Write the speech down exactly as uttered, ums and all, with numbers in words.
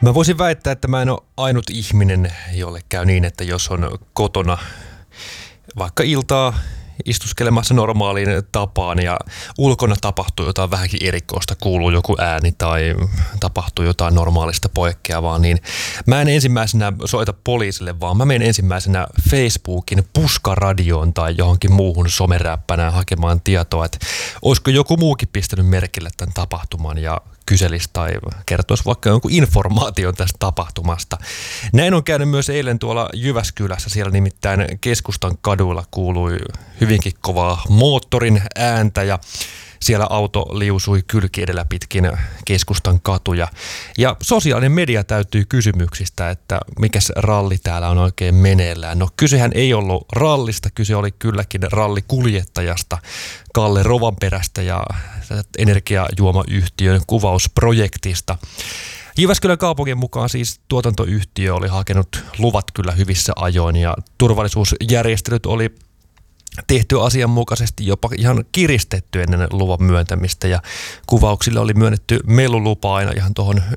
Mä voisin väittää, että mä en ole ainut ihminen, jolle käy niin, että jos on kotona vaikka iltaa istuskelemassa normaaliin tapaan ja ulkona tapahtuu jotain vähänkin erikoista, kuuluu joku ääni tai tapahtuu jotain normaalista poikkeavaa, niin mä en ensimmäisenä soita poliisille, vaan mä menen ensimmäisenä Facebookin puskaradioon tai johonkin muuhun someräppänään hakemaan tietoa, että olisiko joku muukin pistänyt merkille tämän tapahtuman ja kyselisi tai kertoisi vaikka jonkun informaation tästä tapahtumasta. Näin on käynyt myös eilen tuolla Jyväskylässä. Siellä nimittäin keskustan kaduilla kuului hyvinkin kovaa moottorin ääntä ja siellä auto liusui kylki edellä pitkin keskustan katuja. Ja sosiaalinen media täytyy kysymyksistä, että mikäs ralli täällä on oikein meneillään. No kysehän ei ollut rallista, kyse oli kylläkin rallikuljettajasta Kalle Rovanperästä ja energiajuomayhtiön kuvausprojektista. Jyväskylän kaupungin mukaan siis tuotantoyhtiö oli hakenut luvat kyllä hyvissä ajoin ja turvallisuusjärjestelyt oli tehty asianmukaisesti, jopa ihan kiristetty ennen luvan myöntämistä ja kuvauksille oli myönnetty melulupa aina ihan tuohon